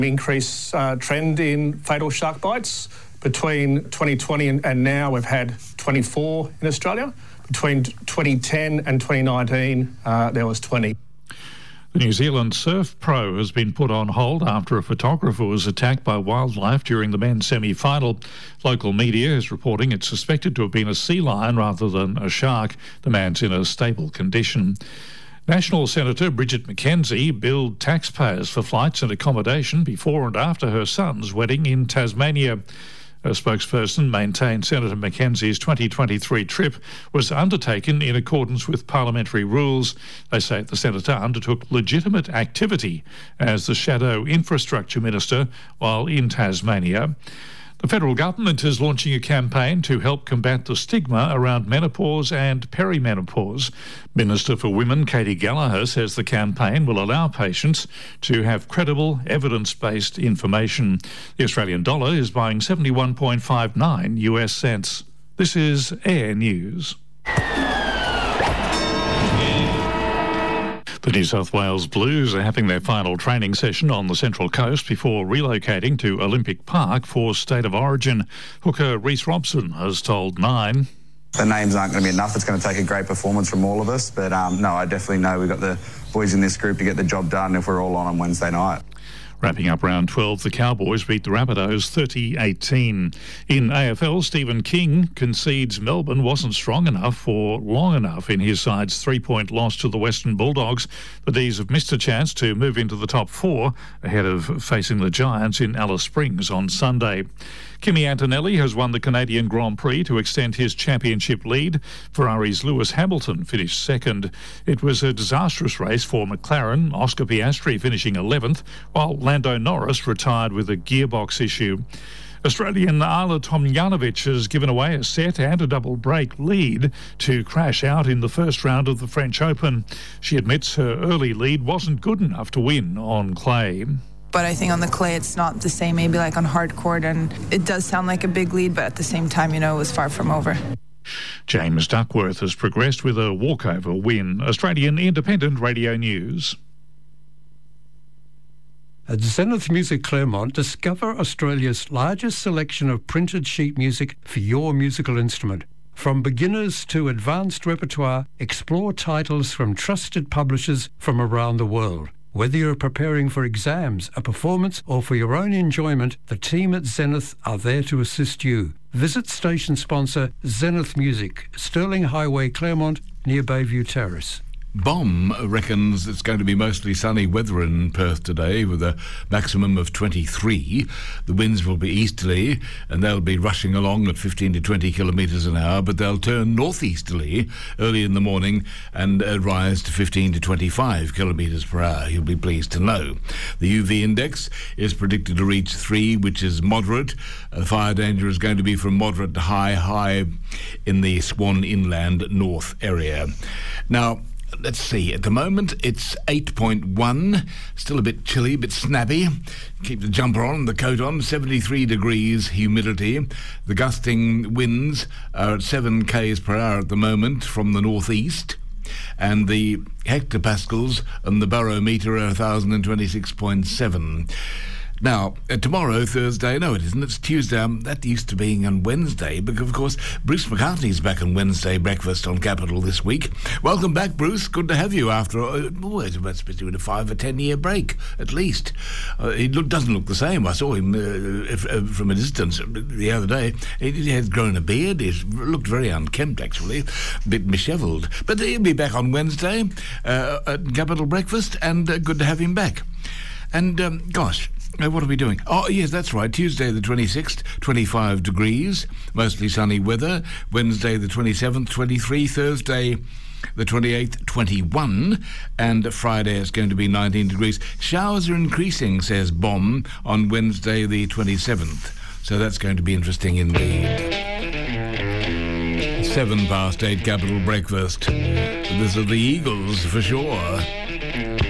increase trend in fatal shark bites. Between 2020 and now, we've had 24 in Australia. Between 2010 and 2019, there was 20. The New Zealand Surf Pro has been put on hold after a photographer was attacked by wildlife during the men's semi-final. Local media is reporting it's suspected to have been a sea lion rather than a shark. The man's in a stable condition. National Senator Bridget McKenzie billed taxpayers for flights and accommodation before and after her son's wedding in Tasmania. A spokesperson maintained Senator McKenzie's 2023 trip was undertaken in accordance with parliamentary rules. They say the senator undertook legitimate activity as the shadow infrastructure minister while in Tasmania. The federal government is launching a campaign to help combat the stigma around menopause and perimenopause. Minister for Women Katie Gallagher says the campaign will allow patients to have credible, evidence-based information. The Australian dollar is buying 71.59 US cents. This is Air News. The New South Wales Blues are having their final training session on the Central Coast before relocating to Olympic Park for State of Origin. Hooker Reece Robson has told Nine. The names aren't going to be enough. It's going to take a great performance from all of us. But no, I definitely know we've got the boys in this group to get the job done if we're all on Wednesday night. Wrapping up round 12, the Cowboys beat the Rabbitohs 30-18. In AFL, Stephen King concedes Melbourne wasn't strong enough for long enough in his side's 3-point loss to the Western Bulldogs. The D's have missed a chance to move into the top four ahead of facing the Giants in Alice Springs on Sunday. Kimi Antonelli has won the Canadian Grand Prix to extend his championship lead. Ferrari's Lewis Hamilton finished second. It was a disastrous race for McLaren, Oscar Piastri finishing 11th, while Lando Norris retired with a gearbox issue. Australian Arla Tomljanovic has given away a set and a double break lead to crash out in the first round of the French Open. She admits her early lead wasn't good enough to win on clay. But I think on the clay it's not the same, maybe like on hard court, and it does sound like a big lead, but at the same time, it was far from over. James Duckworth has progressed with a walkover win. Australian Independent Radio News. At Zenith Music Claremont, discover Australia's largest selection of printed sheet music for your musical instrument. From beginners to advanced repertoire, explore titles from trusted publishers from around the world. Whether you're preparing for exams, a performance, or for your own enjoyment, the team at Zenith are there to assist you. Visit station sponsor Zenith Music, Stirling Highway, Claremont, near Bayview Terrace. BOM reckons it's going to be mostly sunny weather in Perth today with a maximum of 23. The winds will be easterly and they'll be rushing along at 15 to 20 kilometres an hour, but they'll turn northeasterly early in the morning and rise to 15 to 25 kilometres per hour. You'll be pleased to know. The UV index is predicted to reach 3, which is moderate. Fire danger is going to be from moderate to high in the Swan Inland North area. Now, let's see, at the moment it's 8.1, still a bit chilly, a bit snappy. Keep the jumper on, the coat on, 73 degrees humidity. The gusting winds are at 7 k's per hour at the moment from the northeast. And the hectopascals on the barometer are 1,026.7. Now, tomorrow, Thursday, no it isn't, it's Tuesday, that used to being on Wednesday, because of course Bruce McCartney's back on Wednesday breakfast on Capital this week. Welcome back, Bruce, good to have you after, it's supposed to be a 5 or 10 year break, at least. He doesn't look the same. I saw him from a distance the other day. He had grown a beard, he looked very unkempt actually, a bit mishevelled. But he'll be back on Wednesday at Capital breakfast, and good to have him back. And gosh, what are we doing? Oh, yes, that's right. Tuesday the 26th, 25 degrees, mostly sunny weather. Wednesday the 27th, 23. Thursday the 28th, 21. And Friday it's going to be 19 degrees. Showers are increasing, says BOM, on Wednesday the 27th. So that's going to be interesting indeed. 7 past 8 Capital breakfast. This are the Eagles for sure.